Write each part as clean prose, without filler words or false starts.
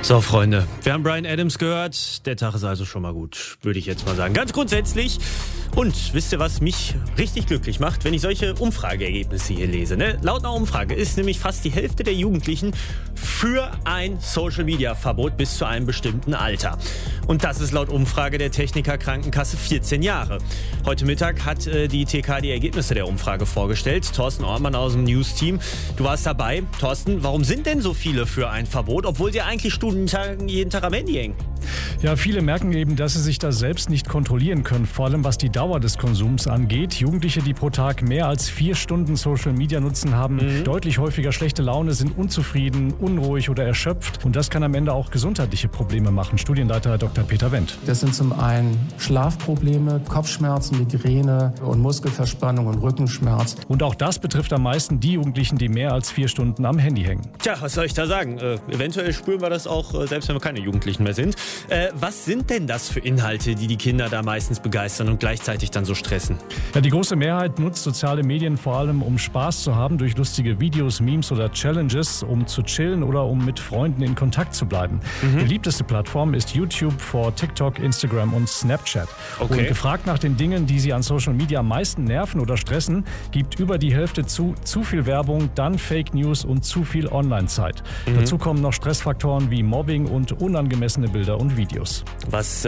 So, Freunde, wir haben Bryan Adams gehört. Der Tag ist also schon mal gut, würde ich jetzt mal sagen. Ganz grundsätzlich. Und wisst ihr, was mich richtig glücklich macht, wenn ich solche Umfrageergebnisse hier lese? Ne? Laut einer Umfrage ist nämlich fast die Hälfte der Jugendlichen für ein Social-Media-Verbot bis zu einem bestimmten Alter. Und das ist laut Umfrage der Techniker Krankenkasse 14 Jahre. Heute Mittag hat die TK die Ergebnisse der Umfrage vorgestellt. Thorsten Ortmann aus dem News-Team. Du warst dabei. Thorsten, warum sind denn so viele für ein Verbot, obwohl sie eigentlich stundenlang jeden Tag am Handy hängen? Ja, viele merken eben, dass sie sich da selbst nicht kontrollieren können, vor allem was die Dauer des Konsums angeht. Jugendliche, die pro Tag mehr als 4 Stunden Social Media nutzen, haben deutlich häufiger schlechte Laune, sind unzufrieden, unruhig oder erschöpft. Und das kann am Ende auch gesundheitliche Probleme machen. Studienleiter Dr. Peter Wendt. Das sind zum einen Schlafprobleme, Kopfschmerzen, Migräne und Muskelverspannung und Rückenschmerz. Und auch das betrifft am meisten die Jugendlichen, die mehr als 4 Stunden am Handy hängen. Tja, was soll ich da sagen? Eventuell spüren wir das auch, selbst wenn wir keine Jugendlichen mehr sind. Was sind denn das für Inhalte, die die Kinder da meistens begeistern und gleichzeitig dann so stressen? Ja, die große Mehrheit nutzt soziale Medien vor allem, um Spaß zu haben durch lustige Videos, Memes oder Challenges, um zu chillen oder um mit Freunden in Kontakt zu bleiben. Beliebteste Plattform ist YouTube vor TikTok, Instagram und Snapchat. Okay. Und gefragt nach den Dingen, die sie an Social Media am meisten nerven oder stressen, gibt über die Hälfte zu viel Werbung, dann Fake News und zu viel Online-Zeit. Dazu kommen noch Stressfaktoren wie Mobbing und unangemessene Bilder und Videos. Was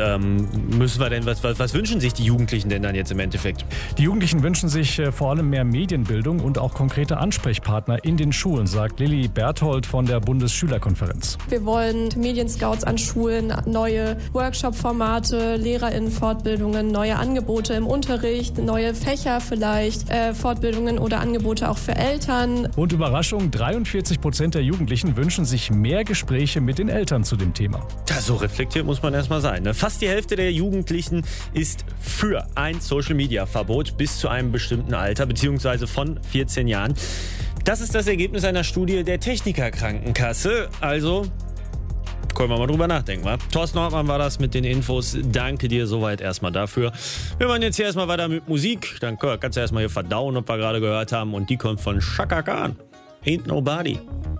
was wünschen sich die Jugendlichen denn dann jetzt im Endeffekt? Die Jugendlichen wünschen sich vor allem mehr Medienbildung und auch konkrete Ansprechpartner in den Schulen, sagt Lilly Berthold von der Bundesschülerkonferenz. Wir wollen Medienscouts an Schulen, neue Workshop-Formate, LehrerInnen-Fortbildungen, neue Angebote im Unterricht, neue Fächer vielleicht, Fortbildungen oder Angebote auch für Eltern. Und Überraschung, 43% der Jugendlichen wünschen sich mehr Gespräche mit den Eltern zu dem Thema. Ja, so reflektiert muss man erstmal sein. Ne? Fast die Hälfte der Jugendlichen ist für ein Social-Media-Verbot bis zu einem bestimmten Alter, beziehungsweise von 14 Jahren. Das ist das Ergebnis einer Studie der Techniker Krankenkasse. Also können wir mal drüber nachdenken, wa? Thorsten Ortmann war das mit den Infos. Danke dir soweit erstmal dafür. Wir machen jetzt hier erstmal weiter mit Musik. Dann kannst du erstmal hier verdauen, was wir gerade gehört haben. Und die kommt von Chaka Khan. Ain't Nobody.